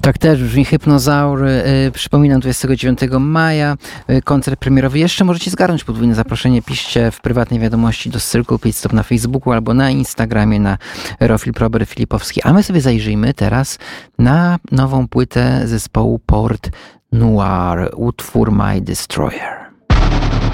Tak też brzmi Hypnozaur. Przypominam, 29 maja koncert premierowy. Jeszcze możecie zgarnąć podwójne zaproszenie. Piszcie w prywatnej wiadomości do Circle Pit Stop na Facebooku albo na Instagramie na Rofil Prober Filipowski. A my sobie zajrzyjmy teraz na nową płytę zespołu Port Noir, utwór My Destroyer.